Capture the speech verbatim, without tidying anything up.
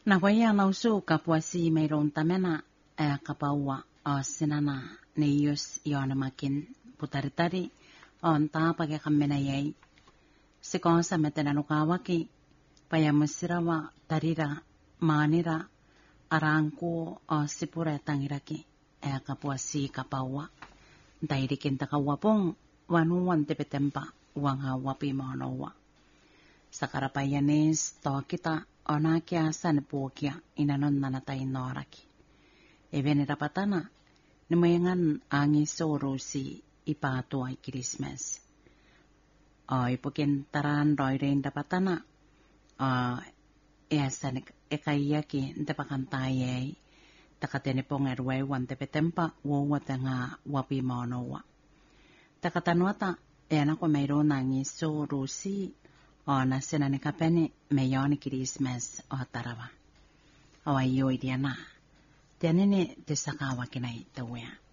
Na waya na usu kapuasi mayroon tamena e kapawa o sinana neyus iona makin putaritari on ta page kamena yai sikon sa metena kawaki payamusirawa tarira manira arangku o sipura tangiraki e kapuasi kapawa dairikin takawapong wanuwan tepetempa wanga wapi manowa sakarapayanes to kita onakia sanpuokia inanon nanatay noraki eveni rapatana namayangan angi sorosi ipato ay Christmas o ipukin taran roirin rapatana o easan ekayaki ntepakantayay takatene pong erway wan tepetempa wawata nga wapi manowa takatanwata ena ko mayroon angi sorosi o nasina ni kapene mayoni Christmas o tarawa o ayo idiana tianene tesakawa kinay tawya